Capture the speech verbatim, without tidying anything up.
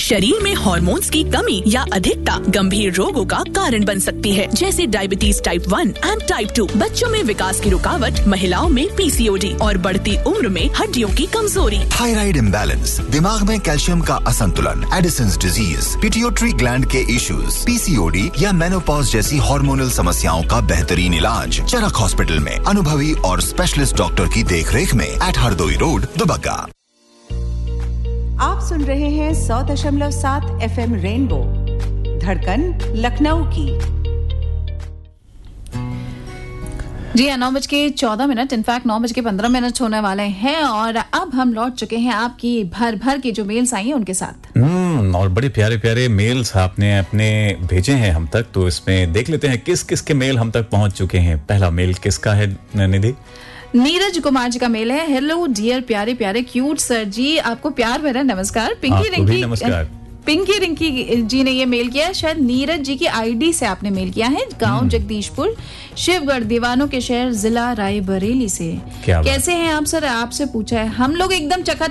शरीर में हॉर्मोन्स की कमी या अधिकता गंभीर रोगों का कारण बन सकती है, जैसे diabetes type one and type two, बच्चों में विकास की रुकावट, महिलाओं में पीसीओडी और बढ़ती उम्र में हड्डियों की कमजोरी। थायराइड इम्बैलेंस, दिमाग में कैल्शियम का असंतुलन, एडिसन्स डिजीज, पिट्यूटरी ग्लैंड के इश्यूज, पीसीओडी या मेनोपॉज जैसी हार्मोनल समस्याओं का बेहतरीन इलाज चरक हॉस्पिटल में अनुभवी और स्पेशलिस्ट डॉक्टर की देखरेख में एट हरदोई रोड, दुबग्गा। आप सुन रहे हैं सौ दशमलव सात एफ एम रेनबो, धड़कन लखनऊ की। जी हाँ, नौ बज के चौदह मिनट इनफैक्ट नौ बज के पंद्रह मिनट होने वाले हैं और अब हम लौट चुके हैं आपकी भर भर की जो मेल्स आई हैं उनके साथ। हम्म और बड़े प्यारे प्यारे मेल्स आपने अपने भेजे हैं हम तक, तो इसमें देख लेते हैं किस किस के मेल हम तक पहुंच चुके हैं। पहला मेल किसका है निधि? नीरज कुमार जी का मेल है। हेलो डियर प्यारे प्यारे क्यूट सर जी, आपको प्यार भरा नमस्कार। पिंकी रिंकी नमस्कार। पिंकी रिंकी जी ने ये मेल किया, शायद नीरज जी की आईडी से आपने मेल किया है। गांव जगदीशपुर, शिवगढ़, दीवानों के शहर, जिला रायबरेली से। कैसे हैं आप सर? आपसे पूछा है। हम लोग एकदम चकाचक